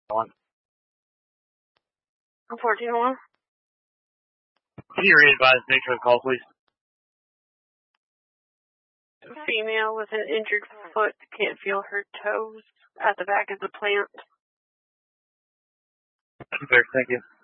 On. 1401. Can you re-advise the nature of the call, please? Female with an injured foot can't feel her toes at the back of the plant. Fair, thank you.